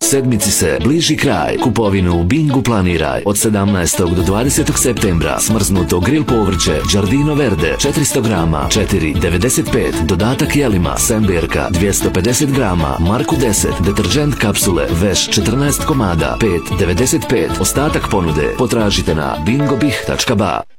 Sedmici se bliži kraj. Kupovinu u Bingu planiraj od 17. do 20. septembra. Smrznuto grill povrće Giardino Verde 400 grama 4,95. Dodatak jelima Semberka 250 grama Marku 10. Deterđent kapsule Veš 14 komada 5,95. Ostatak ponude potražite na bingobih.ba.